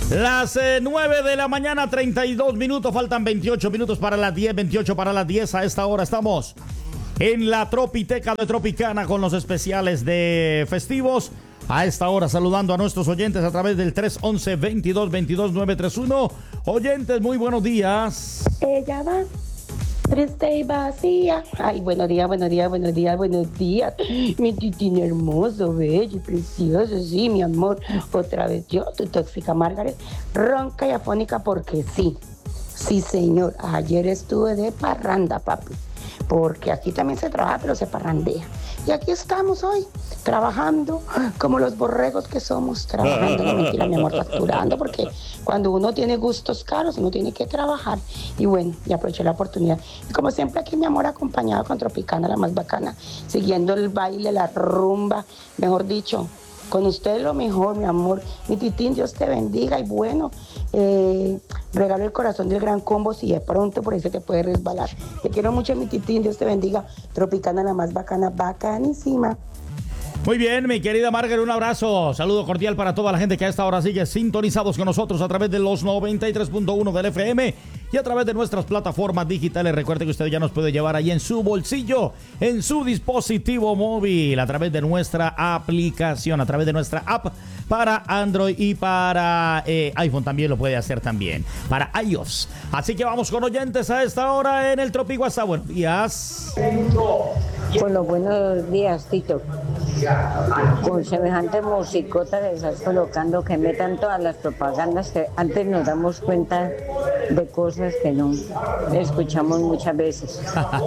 Las 9 de la mañana, 32 minutos, faltan 28 minutos para las 10, 28 para las 10. A esta hora estamos en la Tropiteca de Tropicana con los especiales de festivos. A esta hora saludando a nuestros oyentes a través del 311-2222-931. Oyentes, muy buenos días. Ella va triste y vacía. Ay, buenos días, buenos días, buenos días, buenos días. Mi titín hermoso, bello y precioso, sí, mi amor. Otra vez yo, tu tóxica Margaret, ronca y afónica porque sí. Sí, señor. Ayer estuve de parranda, papi. Porque aquí también se trabaja, pero se parrandea. Y aquí estamos hoy, trabajando como los borregos que somos, trabajando, no mentira, mi amor, facturando, porque cuando uno tiene gustos caros, uno tiene que trabajar. Y bueno, y aproveché la oportunidad. Y como siempre aquí, mi amor, acompañado con Tropicana, la más bacana, siguiendo el baile, la rumba, mejor dicho, con usted lo mejor, mi amor. Mi titín, Dios te bendiga y bueno, regalo el corazón del Gran Combo si de pronto por ahí se te puede resbalar. Te quiero mucho, mi titín, Dios te bendiga. Tropicana, la más bacana, bacanísima. Muy bien, mi querida Margaret, un abrazo. Saludo cordial para toda la gente que a esta hora sigue sintonizados con nosotros a través de los 93.1 del FM y a través de nuestras plataformas digitales. Recuerde que usted ya nos puede llevar ahí en su bolsillo, en su dispositivo móvil, a través de nuestra aplicación, a través de nuestra app para Android y para iPhone también lo puede hacer también, para iOS. Así que vamos con oyentes a esta hora en el Tropi WhatsApp. Buenos días. Bueno, buenos días, Tito. Con semejante musicota que estás colocando, que metan todas las propagandas que antes nos damos cuenta de cosas que no escuchamos muchas veces.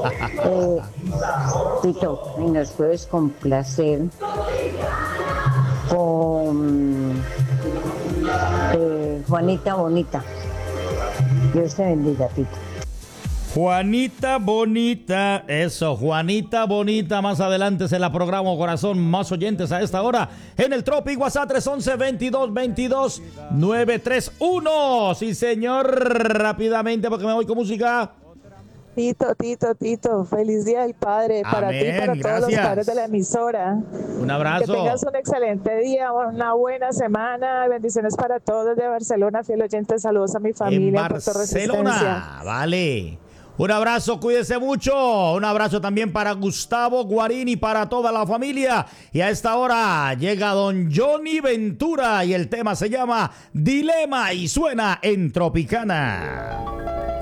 Tito, ¿nos puedes complacer con Juanita Bonita? Dios te bendiga, Tito. Juanita Bonita, eso, Juanita Bonita, más adelante se la programo, corazón, más oyentes a esta hora en el Tropi WhatsApp 311-2222-931. Sí, señor, rápidamente porque me voy con música. Tito, feliz Día del Padre. Amén, para ti y para todos los padres de la emisora. Un abrazo. Que tengas un excelente día, una buena semana. Bendiciones para todos de Barcelona, fiel oyente. Saludos a mi familia en Barcelona. Vale. Un abrazo, cuídese mucho. Un abrazo también para Gustavo Guarín y para toda la familia. Y a esta hora llega don Johnny Ventura y el tema se llama Dilema y suena en Tropicana.